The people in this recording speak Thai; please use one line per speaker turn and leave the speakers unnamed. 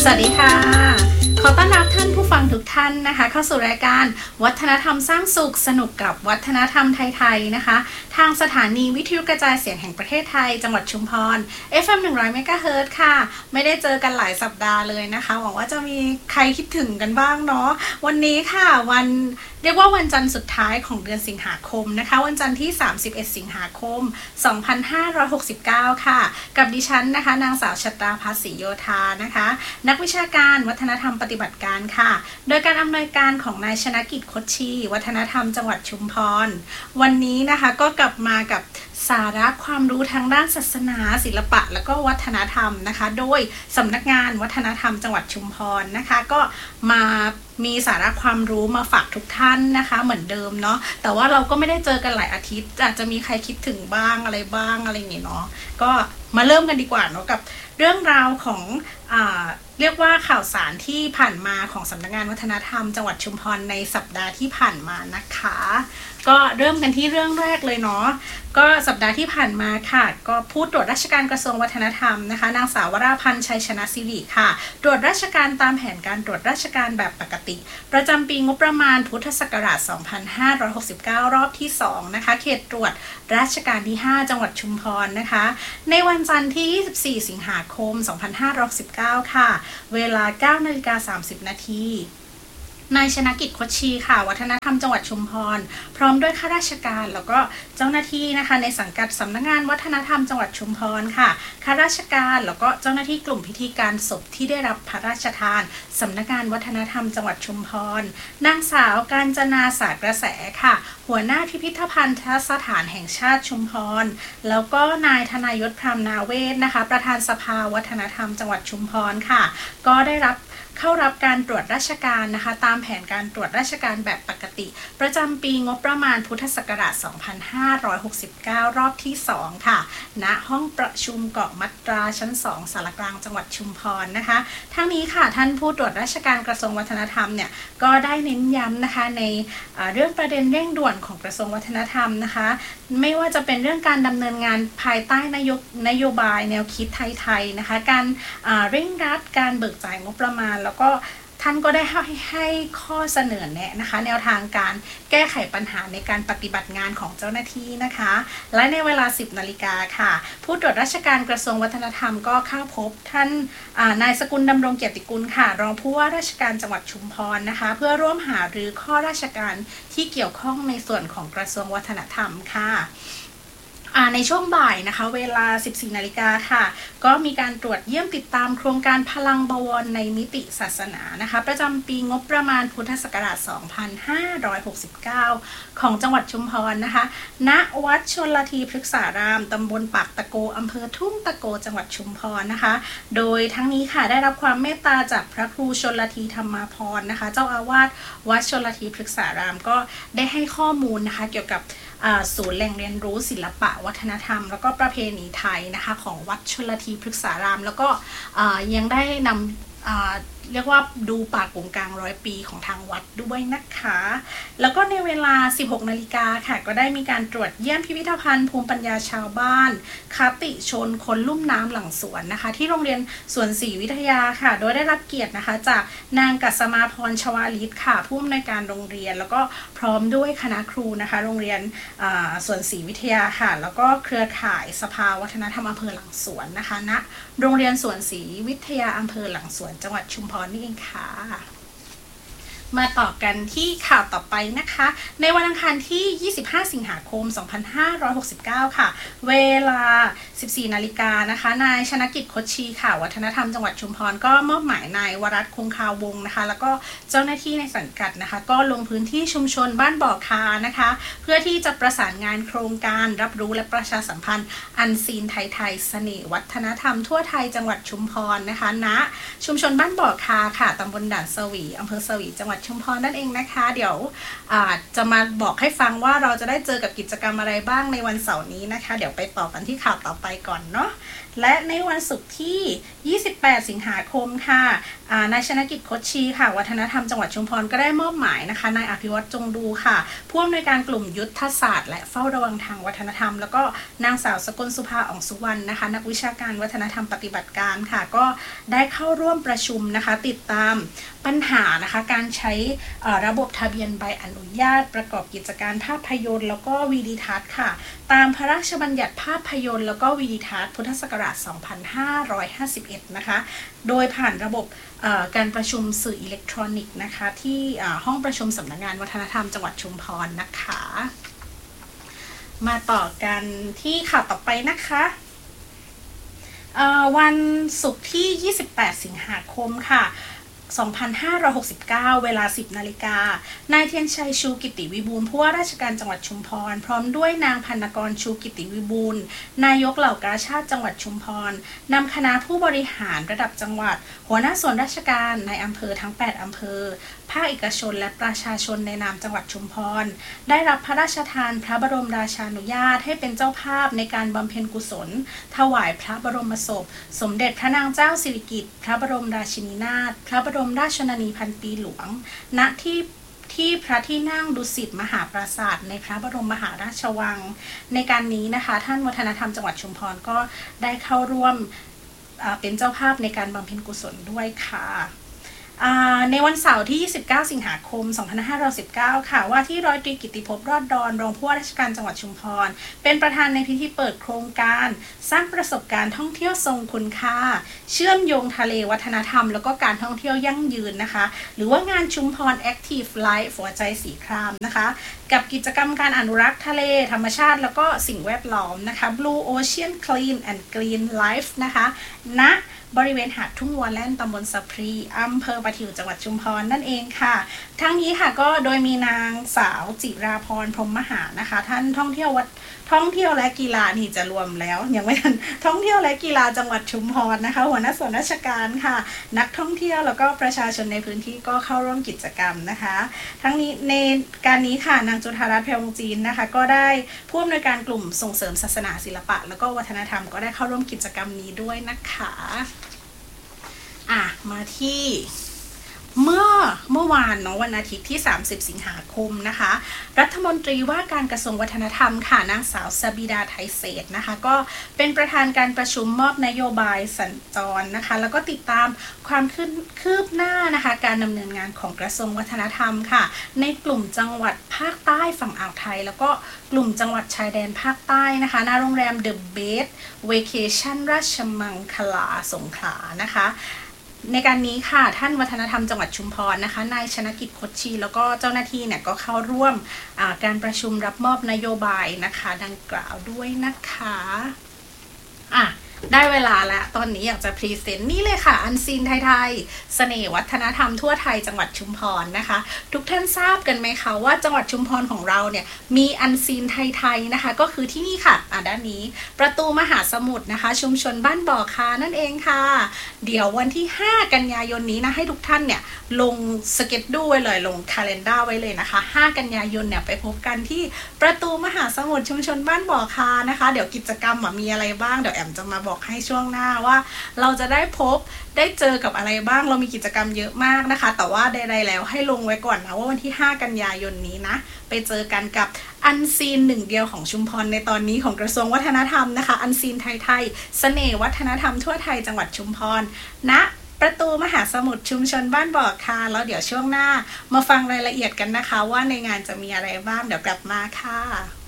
สวัสดีค่ะขอต้อนรับท่านผู้ฟังทุกท่านนะคะเข้าสู่รายการวัฒนธรรมสร้างสุขสนุกกับวัฒนธรรมไทยๆนะคะทางสถานีวิทยุกระจายเสียงแห่งประเทศไทยจังหวัดชุมพร FM 100 เมกะเฮิรตซ์ค่ะไม่ได้เจอกันหลายสัปดาห์เลยนะคะหวังว่าจะมีใครคิดถึงกันบ้างเนาะวันนี้ค่ะเรียกว่าวันจันทร์สุดท้ายของเดือนสิงหาคมนะคะวันจันทร์ที่31สิงหาคม2569ค่ะกับดิฉันนะคะนางสาวชตราภัส ศรีโยธานะคะนักวิชาการวัฒนธรรมปฏิบัติการค่ะโดยการอำนวยการของนายชนกิจคดชีวัฒนธรรมจังหวัดชุมพรวันนี้นะคะก็กลับมากับสาระความรู้ทางด้านศาสนาศิลปะและก็วัฒนธรรมนะคะโดยสำนักงานวัฒนธรรมจังหวัดชุมพรนะคะก็มามีสาระความรู้มาฝากทุกท่านนะคะเหมือนเดิมเนาะแต่ว่าเราก็ไม่ได้เจอกันหลายอาทิตย์อาจจะมีใครคิดถึงบ้างอะไรบ้างอะไรอย่างเงี้ยเนาะก็มาเริ่มกันดีกว่าเนาะกับเรื่องราวของเรียกว่าข่าวสารที่ผ่านมาของสำนักงานวัฒนธรรมจังหวัดชุมพรในสัปดาห์ที่ผ่านมานะคะก็เริ่มกันที่เรื่องแรกเลยเนาะก็สัปดาห์ที่ผ่านมาค่ะก็ผู้ตรวจราชการกระทรวงวัฒนธรรมนะคะนางสาววราพันธ์ชัยชนะศิริค่ะตรวจราชการตามแผนการตรวจราชการแบบปกติประจำปีงบประมาณพุทธศักราช2569รอบที่2นะคะเขตตรวจราชการที่5จังหวัดชุมพรนะคะในวันจันทร์ที่24สิงหาคม2569ค่ะเวลา 9:30 นาทีนายชนกิจคดชีค่ะวัฒนธรรมจังหวัดชุมพรพร้อมด้วยข้าราชการแล้วก็เจ้าหน้าที่นะคะในสังกัดสำนักงานวัฒนธรรมจังหวัดชุมพรค่ะข้าราชการแล้วก็เจ้าหน้าที่กลุ่มพิธีการศพที่ได้รับพระราชทานสำนักงานวัฒนธรรมจังหวัดชุมพรนางสาวกาญจนาสากระแสค่ะหัวหน้าพิพิธภัณฑสถานแห่งชาติชุมพรแล้วก็นายธนายศพรามนาเวศนะคะประธานสภาวัฒนธรรมจังหวัดชุมพรค่ะก็ได้เข้ารับการตรวจราชการนะคะตามแผนการตรวจราชการแบบปกติประจำปีงบประมาณพุทธศักราช2569รอบที่2ค่ะณห้องประชุมเกาะมัตราชั้น2สารกลางจังหวัดชุมพรนะคะทั้งนี้ค่ะท่านผู้ตรวจราชการกระทรวงวัฒนธรรมเนี่ยก็ได้เน้นย้ำนะคะในเรื่องประเด็นเร่งด่วนของกระทรวงวัฒนธรรมนะคะไม่ว่าจะเป็นเรื่องการดำเนินงานภายใต้นโยบายแนวคิดไทยๆนะคะการเร่งรัดการเบิกจ่ายงบประมาณแล้วก็ท่านก็ได้ให้ข้อเสนอแนะนะคะแนวทางการแก้ไขปัญหาในการปฏิบัติงานของเจ้าหน้าที่นะคะและในเวลา 10 นาฬิกาค่ะผู้ตรวจราชการกระทรวงวัฒนธรรมก็เข้าพบท่านนายสกุลดำรงเกียรติกุลค่ะรองผู้ว่าราชการจังหวัดชุมพรนะคะเพื่อร่วมหารือข้อราชการที่เกี่ยวข้องในส่วนของกระทรวงวัฒนธรรมค่ะในช่วงบ่ายนะคะเวลา 14 นาฬิกาค่ะก็มีการตรวจเยี่ยมติดตามโครงการพลังบวรในมิติศาสนานะคะประจำปีงบประมาณพุทธศักราช2569ของจังหวัดชุมพรนะคะณวัดชลทีพฤกษารามตำบลปากตะโกอำเภอทุ่งตะโกจังหวัดชุมพรนะคะโดยทั้งนี้ค่ะได้รับความเมตตาจากพระครูชลทีธรรมาภรณ์นะคะเจ้าอาวาสวัดชลทีพฤกษารามก็ได้ให้ข้อมูลนะคะเกี่ยวกับศูนย์แหล่งเรียนรู้ศิลปะวัฒนธรรมแล้วก็ประเพณีไทยนะคะของวัดชลทีพฤกษารามแล้วก็ยังได้นำเรียกว่าดูป่ากงกลาง100 ปีของทางวัดด้วยนะคะแล้วก็ในเวลา 16 นาฬิกาค่ะก็ได้มีการตรวจเยี่ยมพิพิธภัณฑ์ภูมิปัญญาชาวบ้านคติชนคนลุ่มน้ำหลังสวนนะคะที่โรงเรียนสวนศรีวิทยาค่ะโดยได้รับเกียรตินะคะจากนางกัสมาพรชวาลิศค่ะผู้อำนวยการโรงเรียนแล้วก็พร้อมด้วยคณะครูนะคะโรงเรียนสวนศรีวิทยาค่ะแล้วก็เครือข่ายสภาวัฒนธรรมอำเภอหลังสวนนะคะณโรงเรียนสวนศรีวิทยาอำเภอหลังสวนจังหวัดชุมพรนี่เองค่ะมาต่อกันที่ข่าวต่อไปนะคะในวันอังคารที่ 25 สิงหาคม 2569 ค่ะเวลา 14 นาฬิกานะคะนายชนกิจคดชีค่ะวัฒนธรรมจังหวัดชุมพรก็มอบหมายนายวรัตน์คงคาวงศ์นะคะแล้วก็เจ้าหน้าที่ในสังกัดนะคะก็ลงพื้นที่ชุมชนบ้านบ่อคานะคะเพื่อที่จะประสานงานโครงการรับรู้และประชาสัมพันธ์อันซีนไทยเสน่ห์วัฒนธรรมทั่วไทยจังหวัดชุมพรนะคะณชุมชนบ้านบ่อคาค่ะตำบลด่านสวีอำเภอสวีจังหวัดชุมพรนั่นเองนะคะเดี๋ยวจะมาบอกให้ฟังว่าเราจะได้เจอกับกิจกรรมอะไรบ้างในวันเสาร์นี้นะคะเดี๋ยวไปต่อกันที่ข่าวต่อไปก่อนเนาะและในวันศุกร์ที่ 28 สิงหาคมค่ะนายชนกิจคดชีค่ะวัฒนธรรมจังหวัดชุมพรก็ได้มอบหมายนะคะนายอภิวัตรจงดูค่ะผู้อำนวยการกลุ่มยุทธศาสตร์และเฝ้าระวังทางวัฒนธรรมแล้วก็นางสาวสกลสุภาอ่องสุวรรณนะคะนักวิชาการวัฒนธรรมปฏิบัติการค่ะก็ได้เข้าร่วมประชุมนะคะติดตามปัญหานะคะการใช้ระบบทะเบียนใบอนุญาตประกอบกิจการภาพยนตร์แล้วก็วีดิทัศน์ค่ะตามพระราชบัญญัติภาพยนตร์แล้วก็วีดิทัศน์พุทธศักราช 2551 นะคะโดยผ่านระบบการประชุมสื่ออิเล็กทรอนิกส์นะคะที่ห้องประชุมสำนักงานวัฒนธรรมจังหวัดชุมพรนะคะมาต่อกันที่ข่าวต่อไปนะคะวันศุกร์ที่ 28 สิงหาคมค่ะ2569 เวลา 10 นาฬิกานายเทียนชัยชูกิติวิบูลย์ผู้ว่าราชการจังหวัดชุมพรพร้อมด้วยนางพันกรชูกิติวิบูลย์นายกเหล่ากาชาดจังหวัดชุมพรนำคณะผู้บริหารระดับจังหวัดหัวหน้าส่วนราชการในอำเภอทั้ง 8 อำเภอภาคเอกชนและประชาชนในนามจังหวัดชุมพรได้รับพระราชทานพระบรมราชานุญาตให้เป็นเจ้าภาพในการบำเพ็ญกุศลถวายพระบรมศพสมเด็จพระนางเจ้าสิริกิติ์พระบรมราชินีนาถพระบรมราชชนนีพันปีหลวงณที่พระที่นั่งดุสิตมหาปราสาทในพระบรมมหาราชวังในการนี้นะคะท่านวัฒนธรรมจังหวัดชุมพรก็ได้เข้าร่วมเป็นเจ้าภาพในการบำเพ็ญกุศลด้วยค่ะในวันเสาร์ที่ 29 สิงหาคม 2519 ค่ะว่าที่ร้อยตรีกิตติภพรอดดอนรองผู้ว่าราชการจังหวัดชุมพรเป็นประธานในพิธีเปิดโครงการสร้างประสบการณ์ท่องเที่ยวทรงคุณค่าเชื่อมโยงทะเลวัฒนธรรมแล้วก็การท่องเที่ยวยั่งยืนนะคะหรือว่างานชุมพร Active Life หัวใจสีครามนะคะกับกิจกรรมการอนุรักษ์ทะเลธรรมชาติแล้วก็สิ่งแวดล้อมนะคะ Blue Ocean Clean and Green Life นะคะณบริเวณหาดทุ่งวัวแล่นตำบลสะพรีอำเภอประทิวจังหวัดชุมพรนั่นเองค่ะทั้งนี้ค่ะก็โดยมีนางสาวจิราพรพรหมมหานะคะท่านท่องเที่ยวและกีฬานี่จะรวมแล้วยังไม่ทันท่องเที่ยวและกีฬาจังหวัดชุมพรนะคะหัวหน้าส่วนราชการค่ะนักท่องเที่ยวแล้วก็ประชาชนในพื้นที่ก็เข้าร่วมกิจกรรมนะคะทั้งนี้ในการนี้ค่ะนางจุฑารัตน์แพรวงจีนนะคะก็ได้ผู้อำนวยการกลุ่มส่งเสริมศาสนาศิลปะแล้วก็วัฒนธรรมก็ได้เข้าร่วมกิจกรรมนี้ด้วยนะคะมาที่เมื่อวานเนาะวันอาทิตย์ที่ 30 สิงหาคมนะคะรัฐมนตรีว่าการกระทรวงวัฒนธรรมค่ะนางสาวสบิดาไทยเศรษฐ์นะคะก็เป็นประธานการประชุมมอบนโยบายสัญจรนะคะแล้วก็ติดตามความคืบหน้านะคะการดำเนินงานของกระทรวงวัฒนธรรมค่ะในกลุ่มจังหวัดภาคใต้ฝั่งอ่าวไทยแล้วก็กลุ่มจังหวัดชายแดนภาคใต้นะคะณโรงแรม The Best Vacation ราชมังคลาสงขลานะคะในการนี้ค่ะท่านวัฒนธรรมจังหวัดชุมพรนะคะนายชนกิจคดชีแล้วก็เจ้าหน้าที่เนี่ยก็เข้าร่วมการประชุมรับมอบนโยบายนะคะดังกล่าวด้วยนะคะได้เวลาแล้วตอนนี้อยากจะพรีเซนต์นี่เลยค่ะอันซีนไทยเสน่ห์วัฒนธรรมทั่วไทยจังหวัดชุมพรนะคะทุกท่านทราบกันไหมคะว่าจังหวัดชุมพรของเราเนี่ยมีอันซีนไทยนะคะก็คือที่นี่ค่ะด้านนี้ประตูมหาสมุทรนะคะชุมชนบ้านบ่อคานั่นเองค่ะเดี๋ยววันที่ 5 กันยายนนี้นะให้ทุกท่านเนี่ยลงสเก็ตดูไว้เลยลงคาเลนด้าไว้เลยนะคะ5 กันยายนเนี่ยไปพบกันที่ประตูมหาสมุทรชุมชนบ้านบ่อคานะคะเดี๋ยวกิจกรรมมีอะไรบ้างเดี๋ยวแอมจะมาบอกให้ช่วงหน้าว่าเราจะได้เจอกับอะไรบ้างเรามีกิจกรรมเยอะมากนะคะแต่ว่าใดๆแล้วให้ลงไว้ก่อนนะว่าวันที่ 5 กันยายนนี้นะไปเจอกันกับอันซีนหนึ่งเดียวของชุมพรในตอนนี้ของกระทรวงวัฒนธรรมนะคะอันซีนไทยเสน่ห์วัฒนธรรมทั่วไทยจังหวัดชุมพรณประตูมหาสมุทรชุมชนบ้านบ่อคาแล้วเดี๋ยวช่วงหน้ามาฟังรายละเอียดกันนะคะว่าในงานจะมีอะไรบ้างเดี๋ยวกลับมาค่ะ